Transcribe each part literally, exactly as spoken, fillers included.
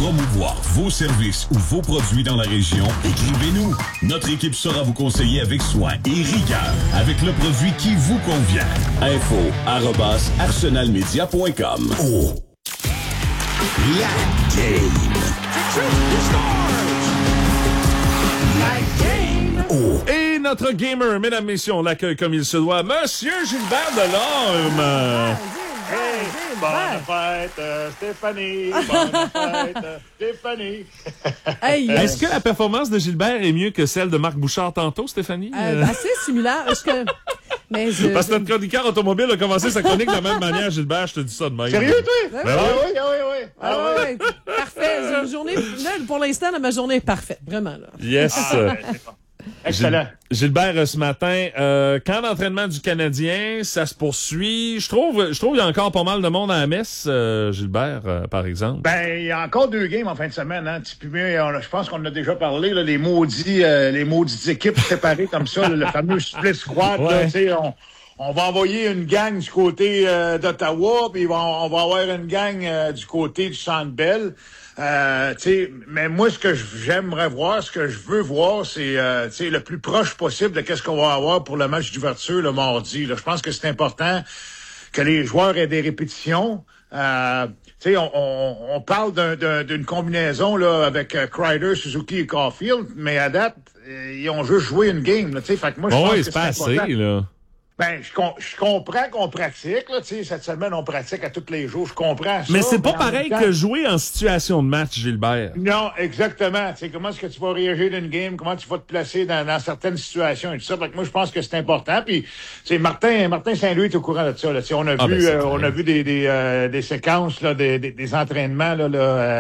promouvoir vos services ou vos produits dans la région, écrivez-nous. Notre équipe saura vous conseiller avec soin et rigueur avec le produit qui vous convient. Info arobase arsenalmedia point com. Oh! La game! La game! Oh! Et notre gamer, mesdames, messieurs, on l'accueille comme il se doit, Monsieur Gilbert Delorme. Hey, bonne fête, euh, Stéphanie! Bonne fête, euh, Stéphanie! Hey, euh, Est-ce que la performance de Gilbert est mieux que celle de Marc Bouchard tantôt, Stéphanie? euh, assez similaire. Est-ce que... Mais je... Parce que notre chroniqueur automobile a commencé sa chronique de la même manière, Gilbert, je te dis ça de même. Sérieux, toi? Ben Ah oui. oui, ah oui, oui. Ah, Ah ouais, oui. ouais. Parfait. J'ai une journée... Là, pour l'instant, là, ma journée est parfaite. Vraiment, là. Yes. Ah, ouais, c'est bon. Excellent. Gil- Gilbert, ce matin, euh, camp d'entraînement du Canadien, ça se poursuit. Je trouve, je trouve qu'il y a encore pas mal de monde à la messe, euh, Gilbert, euh, par exemple. Ben, il y a encore deux games en fin de semaine, hein. Puis, on a- je pense qu'on en a déjà parlé, là, les maudits, euh, les maudites équipes séparées comme ça, là, le fameux split squad, là, Ouais. tu sais, on, on va envoyer une gang du côté euh, d'Ottawa, puis on, on va avoir une gang euh, du côté du Centre Bell. Euh, tu sais, mais moi, ce que j'aimerais voir, ce que je veux voir, c'est euh, tu sais, le plus proche possible de qu'est-ce qu'on va avoir pour le match d'ouverture le mardi. Là. Je pense que c'est important que les joueurs aient des répétitions. Euh, tu sais, on, on, on parle d'un, d'un, d'une combinaison là avec euh, Kreider, Suzuki et Caulfield, mais à date, euh, ils ont juste joué une game. Là, tu sais, fait que moi, je Bon, pense oui, que c'est c'est pas assez, important. là. Ben, je, com- je comprends qu'on pratique, là, tu sais, cette semaine, on pratique à tous les jours, je comprends ça. Mais c'est pas en pareil même temps- que jouer en situation de match, Gilbert. Non, exactement. Tu sais, comment est-ce que tu vas réagir d'une game, comment tu vas te placer dans, dans certaines situations et tout ça. Fait que moi, je pense que c'est important. Puis, tu sais, Martin, Martin Saint-Louis est au courant de ça, là. Tu sais, on a Ah, vu, ben, c'est euh, clair. on a vu des, des, euh, des séquences, là, des, des, des entraînements, là, là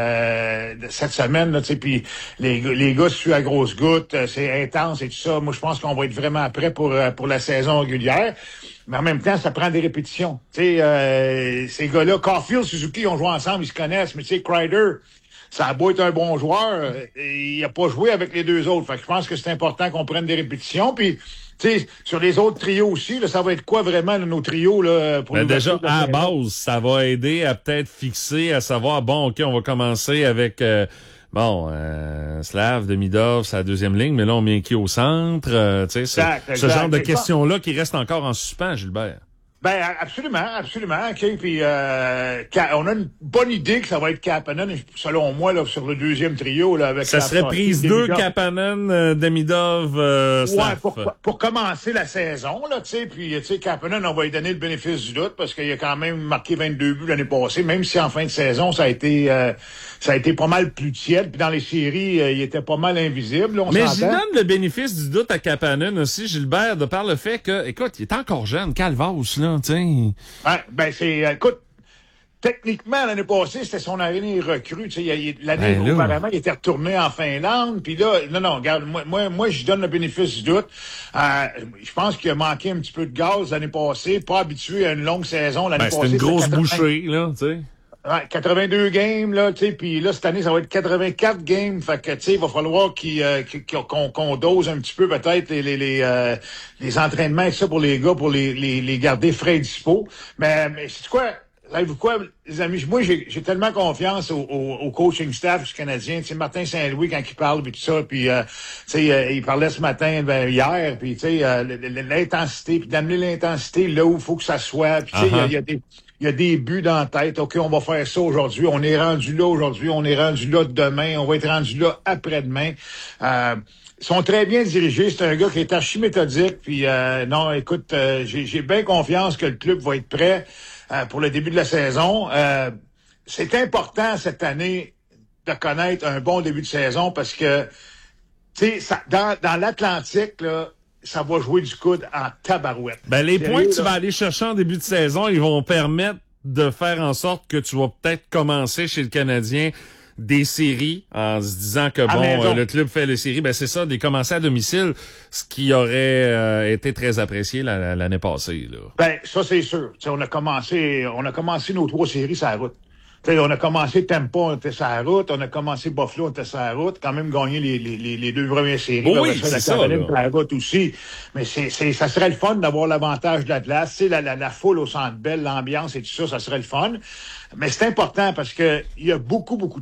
euh, de cette semaine, là, tu sais, puis les, les gars suivent à grosses gouttes, euh, c'est intense et tout ça. Moi, je pense qu'on va être vraiment prêt pour, euh, pour la saison régulière. Mais en même temps, ça prend des répétitions. Tu sais, euh, ces gars-là, Caulfield, Suzuki, ils ont joué ensemble, ils se connaissent. Mais tu sais, Kreider, ça a beau être un bon joueur, euh, il a pas joué avec les deux autres. Fait que je pense que c'est important qu'on prenne des répétitions. Puis, tu sais, sur les autres trios aussi, là, ça va être quoi vraiment, là, nos trios, là, pour Mais l'ouverture déjà, de la à la saison? base, ça va aider à peut-être fixer, à savoir, bon, OK, on va commencer avec... euh, Bon, euh, Slav, Demidov, c'est la deuxième ligne, mais là, on met qui au centre? Euh, tu sais, c'est- Exact, ce exact. genre de Exact. questions-là qui restent encore en suspens, Gilbert. Ben, absolument, absolument. OK, puis euh, Ka- on a une bonne idée que ça va être Kapanen, selon moi, là, sur le deuxième trio, là, avec Ça la- serait prise deux, Demidov. Kapanen, euh, Demidov, euh, Ouais, Slav. pour, pour commencer la saison, là, tu sais, puis, tu sais, Kapanen, on va lui donner le bénéfice du doute parce qu'il a quand même marqué vingt-deux buts l'année passée, même si en fin de saison, ça a été, euh, ça a été pas mal plus tiède, puis dans les séries, euh, il était pas mal invisible, là, on Mais s'entend. j'y donne le bénéfice du doute à Kapanen aussi, Gilbert, de par le fait que, écoute, il est encore jeune, Calvas, là, tu sais. Ouais, ben, c'est, euh, écoute, techniquement, l'année passée, c'était son année recrue. Tu sais, il- il- l'année Ben là. auparavant, il était retourné en Finlande. Puis là, non, non, regarde, moi, moi, moi, je donne le bénéfice du doute. Euh, je pense qu'il a manqué un petit peu de gaz l'année passée, pas habitué à une longue saison l'année Ben, passée. c'était une grosse quatre-vingts bouchée, là, tu sais. Ouais, quatre-vingt-deux games, là, tu sais, puis là, cette année, ça va être quatre-vingt-quatre games. Fait que, tu sais, il va falloir qu'il, euh, qu'il- qu'on, qu'on dose un petit peu, peut-être, les, les, les, euh, les entraînements et ça pour les gars, pour les, les, les garder frais et dispo. Mais, mais c'est quoi? Savez-vous quoi, les amis? Moi, j'ai, j'ai tellement confiance au, au, au coaching staff du Canadien. Tu sais, Martin Saint-Louis, quand il parle, puis tout ça, puis, euh, tu sais, euh, il parlait ce matin, ben, hier, puis, tu sais, euh, l'intensité, puis d'amener l'intensité là où il faut que ça soit. Puis, tu sais, il y a- il y a des... Il y a des buts dans la tête. OK, on va faire ça aujourd'hui. On est rendu là aujourd'hui. On est rendu là demain. On va être rendu là après-demain. Euh, ils sont très bien dirigés. C'est un gars qui est archi méthodique. Puis euh, non, écoute, euh, j'ai, j'ai bien confiance que le club va être prêt euh, pour le début de la saison. Euh, c'est important cette année de connaître un bon début de saison parce que, tu sais, ça- dans, dans l'Atlantique, là, ça va jouer du coude en tabarouette. Ben, les Sérieux, points que tu là? vas aller chercher en début de saison, ils vont permettre de faire en sorte que tu vas peut-être commencer chez le Canadien des séries en se disant que, À bon, maison. euh, le club fait les séries. Ben, c'est ça, de les commencer à domicile, ce qui aurait euh, été très apprécié la- la- l'année passée, là. Ben, ça, c'est sûr. T'sais, on a commencé, on a commencé nos trois séries sur la route. T'sais, on a commencé Tampa, on était sur la route. On a commencé Buffalo, on était sur la route. Quand même gagné les, les, les, les deux premières séries. Oui, Là, oui, après c'est la ça, Caroline là. sur la route aussi. Mais c'est, c'est, ça serait le fun d'avoir l'avantage de la glace. Tu sais, la, la, la foule au Centre Bell, l'ambiance et tout ça, ça serait le fun. Mais c'est important parce que il y a beaucoup, beaucoup